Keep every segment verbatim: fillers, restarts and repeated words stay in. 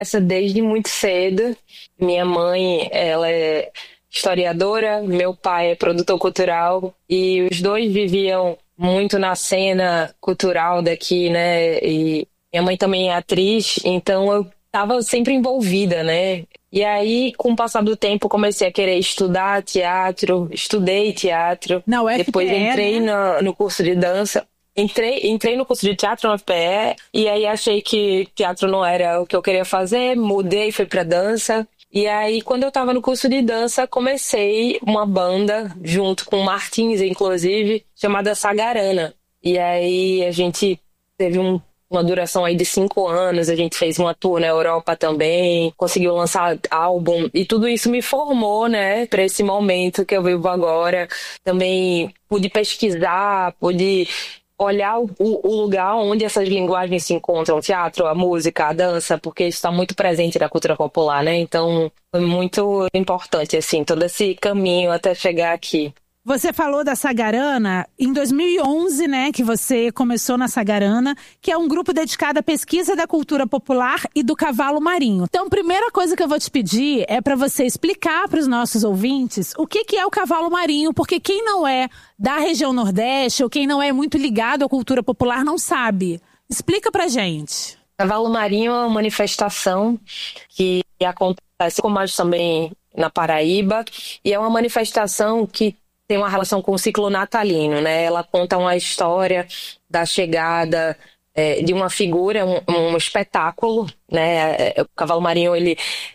essa desde muito cedo. Minha mãe, ela é historiadora, meu pai é produtor cultural e os dois viviam muito na cena cultural daqui, né? E minha mãe também é atriz, então eu estava sempre envolvida, né? E aí, com o passar do tempo, comecei a querer estudar teatro, estudei teatro. Na U F P E, depois entrei né? no, no curso de dança. Entrei, entrei no curso de teatro na U F P E e aí achei que teatro não era o que eu queria fazer, mudei, fui pra dança. E aí, quando eu tava no curso de dança, comecei uma banda, junto com o Martins, inclusive, chamada Sagarana. E aí, a gente teve um, uma duração aí de cinco anos, a gente fez uma tour na Europa também, conseguiu lançar álbum, e tudo isso me formou, né, pra esse momento que eu vivo agora. Também pude pesquisar, pude olhar o, o lugar onde essas linguagens se encontram, o teatro, a música, a dança, porque isso está muito presente na cultura popular, né? Então, foi muito importante, assim, todo esse caminho até chegar aqui. Você falou da Sagarana em dois mil e onze, né, que você começou na Sagarana, que é um grupo dedicado à pesquisa da cultura popular e do cavalo marinho. Então, a primeira coisa que eu vou te pedir é para você explicar para os nossos ouvintes o que, que é o cavalo marinho, porque quem não é da região Nordeste ou quem não é muito ligado à cultura popular não sabe. Explica pra gente. Cavalo marinho é uma manifestação que acontece, como mais também na Paraíba, e é uma manifestação que tem uma relação com o ciclo natalino, né? Ela conta uma história da chegada é, de uma figura, um, um espetáculo, né? O cavalo marinho, ele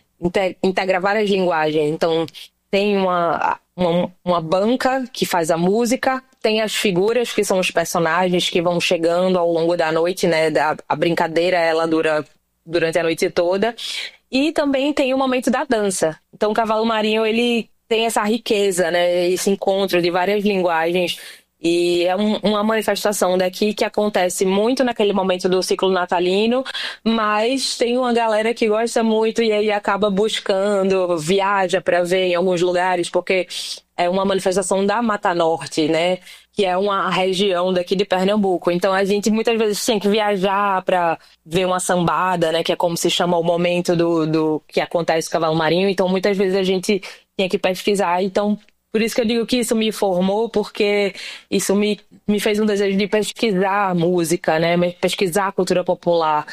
integra várias linguagens. Então, tem uma, uma, uma banca que faz a música, tem as figuras, que são os personagens que vão chegando ao longo da noite, né? A, a brincadeira, ela dura durante a noite toda. E também tem o momento da dança. Então, o cavalo marinho, ele tem essa riqueza, né? Esse encontro de várias linguagens. E é um, uma manifestação daqui que acontece muito naquele momento do ciclo natalino, mas tem uma galera que gosta muito e aí acaba buscando, viaja para ver em alguns lugares, porque é uma manifestação da Mata Norte, né? Que é uma região daqui de Pernambuco. Então a gente muitas vezes tem que viajar para ver uma sambada, né? Que é como se chama o momento do, do que acontece com o cavalo marinho. Então muitas vezes a gente tinha que pesquisar. Então por isso que eu digo que isso me formou, porque isso me, me fez um desejo de pesquisar música, né? Pesquisar cultura popular.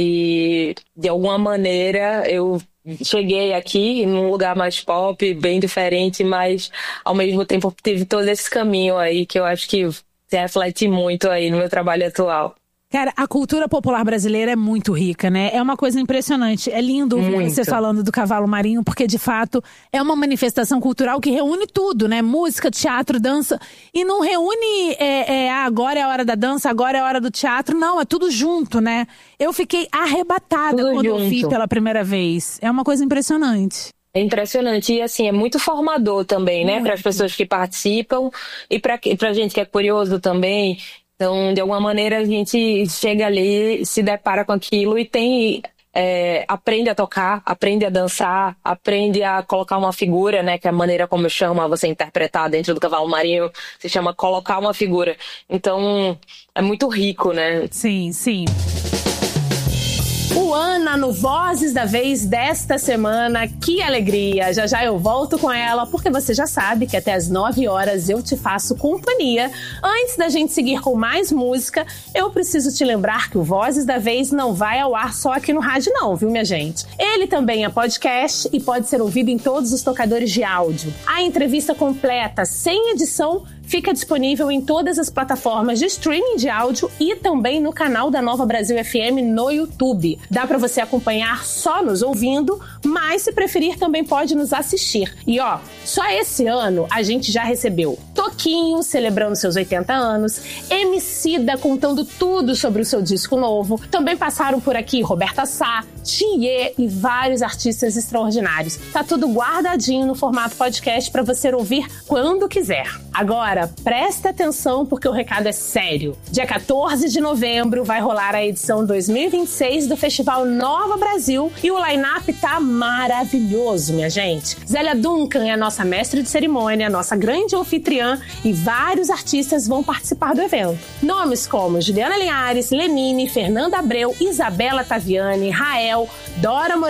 E de alguma maneira eu cheguei aqui num lugar mais pop, bem diferente, mas ao mesmo tempo tive todo esse caminho aí que eu acho que se reflete muito aí no meu trabalho atual. Cara, a cultura popular brasileira é muito rica, né? É uma coisa impressionante. É lindo ouvir você falando do cavalo marinho, porque de fato é uma manifestação cultural que reúne tudo, né? Música, teatro, dança. E não reúne, é, é, agora é a hora da dança, agora é a hora do teatro. Não, é tudo junto, né? Eu fiquei arrebatada tudo quando junto. Eu vi pela primeira vez. É uma coisa impressionante. É impressionante e, assim, é muito formador também, né? Para as pessoas que participam e para a gente que é curioso também. Então, de alguma maneira, a gente chega ali, se depara com aquilo e tem, é, aprende a tocar, aprende a dançar, aprende a colocar uma figura, né? Que é a maneira como eu chamo você interpretar dentro do cavalo marinho, se chama colocar uma figura. Então, é muito rico, né? Sim, sim. O Ana no Vozes da Vez desta semana, que alegria! Já já eu volto com ela, porque você já sabe que até as nove horas eu te faço companhia. Antes da gente seguir com mais música, eu preciso te lembrar que o Vozes da Vez não vai ao ar só aqui no rádio não, viu minha gente? Ele também é podcast e pode ser ouvido em todos os tocadores de áudio. A entrevista completa, sem edição, fica disponível em todas as plataformas de streaming de áudio e também no canal da Nova Brasil F M no YouTube. Dá para você acompanhar só nos ouvindo, mas se preferir também pode nos assistir. E ó, só esse ano a gente já recebeu Toquinho celebrando seus oitenta anos, Emicida contando tudo sobre o seu disco novo. Também passaram por aqui Roberta Sá, Thier e vários artistas extraordinários. Tá tudo guardadinho no formato podcast para você ouvir quando quiser. Agora, Agora, presta atenção porque o recado é sério. Dia quatorze de novembro vai rolar a edição dois mil e vinte e seis do Festival Nova Brasil e o line-up tá maravilhoso, minha gente. Zélia Duncan é a nossa mestre de cerimônia, nossa grande anfitriã e vários artistas vão participar do evento. Nomes como Juliana Linhares, Lenine, Fernanda Abreu, Isabela Taviani, Rael, Dora Moreira,